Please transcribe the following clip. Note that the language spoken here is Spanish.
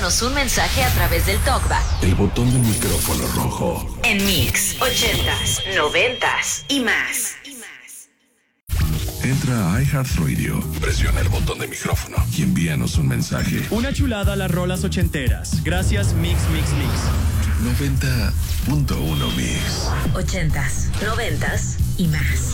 envíanos un mensaje a través del TalkBack. El botón del micrófono rojo. En Mix 80s, 90s y más. Entra a iHeartRadio, presiona el botón de micrófono y envíanos un mensaje. Una chulada a las rolas ochenteras. Gracias, Mix. 90.1 Mix. 80s, 90s y más.